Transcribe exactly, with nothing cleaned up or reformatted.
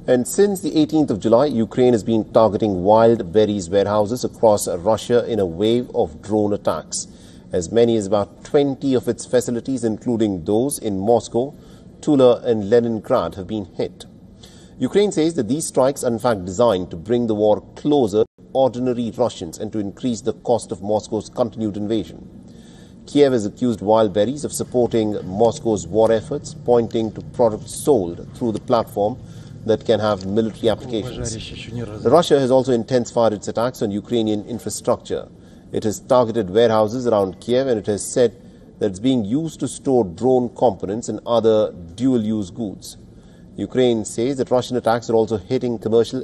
And since the eighteenth of July, Ukraine has been targeting wild berries warehouses across Russia in a wave of drone attacks. As many as about twenty of its facilities, including those in Moscow, Tula and Leningrad, have been hit. Ukraine says that these strikes are in fact designed to bring the war closer to ordinary Russians and to increase the cost of Moscow's continued invasion. Kiev has accused wild berries of supporting Moscow's war efforts, pointing to products sold through the platform that can have military applications. Russia has also intensified its attacks on Ukrainian infrastructure. It has targeted warehouses around Kiev, and it has said that it's being used to store drone components and other dual-use goods. Ukraine says that Russian attacks are also hitting commercial